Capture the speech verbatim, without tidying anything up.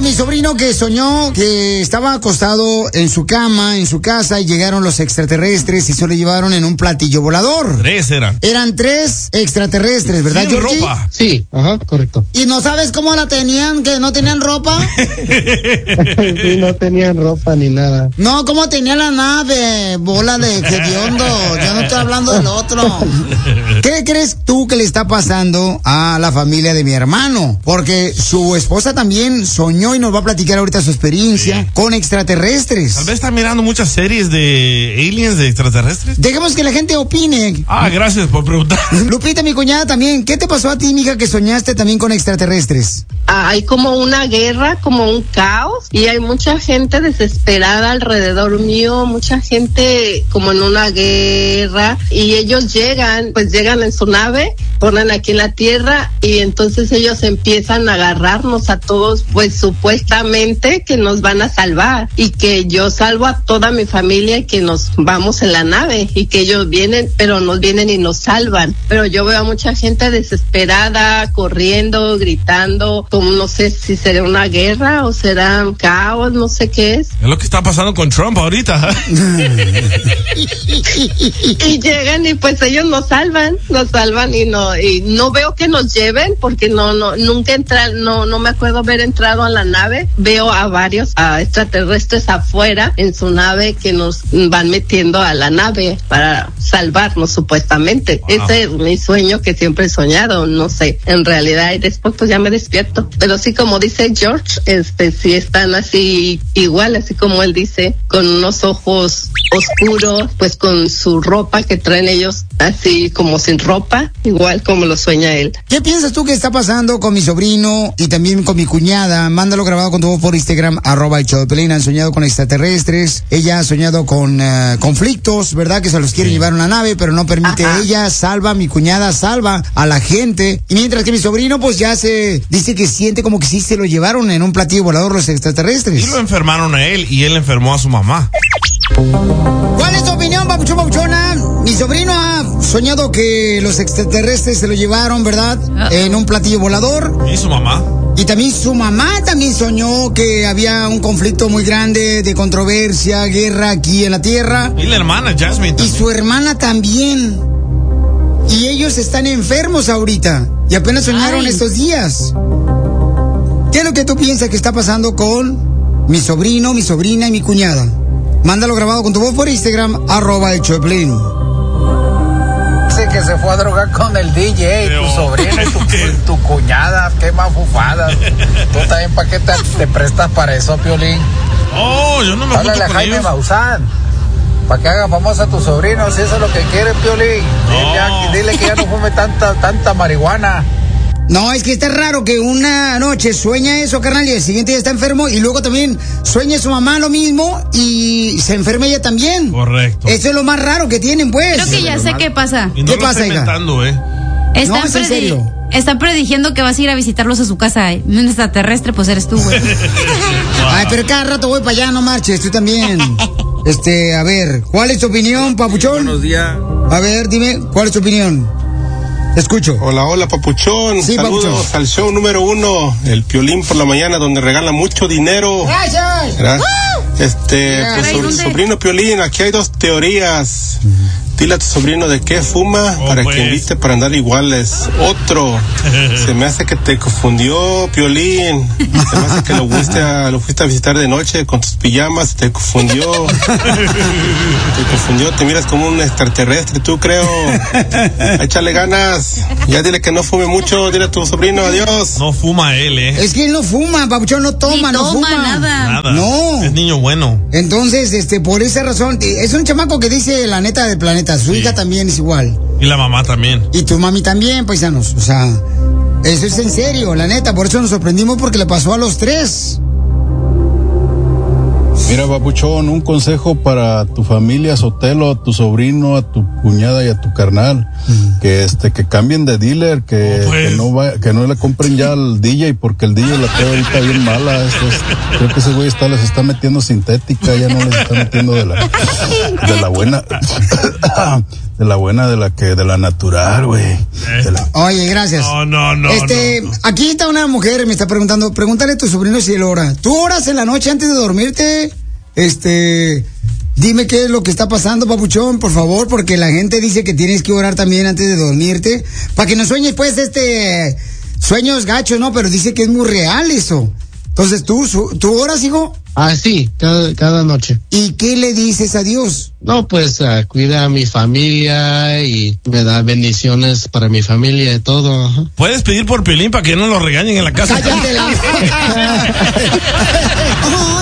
con mi sobrino que soñó que estaba acostado en su cama, en su casa, y llegaron los extraterrestres y se lo llevaron en un platillo volador. Tres eran. Eran tres extraterrestres, ¿verdad, Sin Georgie? ropa. Sí, ajá, correcto. ¿Y no sabes cómo la tenían, que no tenían ropa? Sí, no tenían ropa ni nada. No, ¿cómo tenía la nave? Bola de hediondo. Yo no estoy hablando del otro. ¿Qué crees tú que le está pasando a la familia de mi hermano? Porque su esposa también soñó y nos va a platicar ahorita su experiencia Sí. con extraterrestres. Tal vez está mirando muchas series de aliens, de extraterrestres. Dejemos que la gente opine. Ah, gracias por preguntar. Lupita, mi cuñada también. ¿Qué te pasó a ti, mija, que soñaste también con extraterrestres? Hay como una guerra, como un caos, y hay mucha gente desesperada alrededor mío, mucha gente como en una guerra, y ellos llegan, pues llegan en su nave, ponen aquí en la tierra, y entonces ellos empiezan a agarrarnos a todos, pues supuestamente que nos van a salvar, y que yo salvo a toda mi familia y que nos vamos en la nave, y que ellos vienen, pero nos vienen y nos salvan. Pero yo veo a mucha gente desesperada, corriendo, gritando, como no sé si será una guerra o será un caos, no sé qué es. Es lo que está pasando con Trump ahorita. Y llegan y pues ellos nos salvan, nos salvan y no y no veo que nos lleven porque no no nunca entrar, no no me acuerdo haber entrado a la nave. Veo a varios a extraterrestres afuera en su nave que nos van metiendo a la nave para salvarnos supuestamente. Wow. Ese es mi sueño que siempre he soñado, no sé, en realidad y después pues ya me despierto. Pero sí, como dice George, este sí están así igual, así como él dice, con unos ojos oscuros, pues con su ropa que traen ellos así como sin ropa, igual como lo sueña él. ¿Qué piensas tú que está pasando con mi sobrino y también con mi cuñada? Mándalo grabado con tu voz por Instagram, arroba el show de Pelín. Han soñado con extraterrestres. Ella ha soñado con uh, conflictos, ¿verdad? Que se los quieren Sí. llevar a una nave, pero no permite. Ajá. Ella salva, mi cuñada salva a la gente. Y mientras que mi sobrino, pues ya se dice que siente como que sí se lo llevaron en un platillo volador los extraterrestres. Y lo enfermaron a él y él enfermó a su mamá. ¿Cuál es tu opinión, papuchón, papuchona? Mi sobrino ha soñado que los extraterrestres se lo llevaron, ¿verdad? En un platillo volador. ¿Y su mamá? Y también su mamá también soñó que había un conflicto muy grande de controversia, guerra aquí en la Tierra. Y la hermana, Jasmine, Y también. su hermana también. Y ellos están enfermos ahorita. Y apenas soñaron Ay. estos días. ¿Qué es lo que tú piensas que está pasando con mi sobrino, mi sobrina y mi cuñada? Mándalo grabado con tu voz por Instagram, arroba el Choplin. Dice que se fue a drogar con el D J, Pero- tu sobrino y tu, tu cuñada, qué mafufadas. Tú también, ¿para qué te, te prestas para eso, Piolín? Oh, yo no me junto Háblale a con Jaime ellos. Maussan, para que haga famosa a tu sobrino, si eso es lo que quiere, Piolín. Dile, ya- dile que ya no fume tanta, tanta marihuana. No, es que está raro que una noche sueña eso, carnal, y el siguiente día está enfermo, y luego también sueña su mamá lo mismo, y se enferma ella también. Correcto. Eso es lo más raro que tienen, pues. Creo que ya sé qué pasa. Y no ¿Qué lo pasa, estoy hija? inventando, ¿eh? Están, es en predi- serio. están prediciendo que vas a ir a visitarlos a su casa. ¿eh? Un extraterrestre, pues eres tú, güey. Ay, pero cada rato voy para allá, no marches, tú también. Este, a ver, ¿cuál es tu opinión, papuchón? Buenos días. A ver, dime, ¿cuál es tu opinión? Te escucho. Hola, hola, Papuchón. Sí, Saludos Papuchón. al show número uno, el Piolín por la mañana, donde regala mucho dinero. ¡Gracias! ¿Verdad? Este, Yeah. pues Ay, sobre el ¿dónde? sobrino Piolín, aquí hay dos teorías. Dile a tu sobrino de qué fuma Oh, para pues. que invite para andar iguales. Otro, se me hace que te confundió, Piolín. Se me hace que lo fuiste a, lo fuiste a visitar de noche con tus pijamas, te confundió. Te confundió, te miras como un extraterrestre, tú creo. Échale ganas. Ya dile que no fume mucho, dile a tu sobrino adiós. No fuma él, ¿eh? Es que él no fuma, papuchón, no toma, Ni no toma fuma. nada. Nada. No. Es niño bueno. Entonces, este, por esa razón, es un chamaco que dice la neta del planeta. Su Sí. hija también es igual. Y la mamá también. Y tu mami también, paisanos. O sea, eso es en serio, la neta. Por eso nos sorprendimos porque le pasó a los tres. Mira, Papuchón, un consejo para tu familia Sotelo, a tu sobrino, a tu cuñada y a tu carnal. que este, que cambien de dealer, que, oh, pues. que no va, que no le compren ya al D J, porque el D J la trae ahorita bien mala. Es, es, creo que ese güey está, les está metiendo sintética, ya no les está metiendo de la, de la buena, de la buena, de la que, de la natural, güey. Eh. La... Oye, gracias. No, no, no. Este, no, no. aquí está una mujer, me está preguntando, pregúntale a tu sobrino si él ora. ¿Tú oras en la noche antes de dormirte? Este, dime qué es lo que está pasando, papuchón, por favor, porque la gente dice que tienes que orar también antes de dormirte, para que no sueñes, pues, este, sueños gachos, ¿no? Pero dice que es muy real eso. Entonces, ¿tú, tú oras, hijo? Ah, sí, cada, cada noche. ¿Y qué le dices a Dios? No, pues uh, cuida a mi familia y me da bendiciones para mi familia y todo. Ajá. Puedes pedir por Piolín para que no lo regañen en la casa. ¡Cállate la...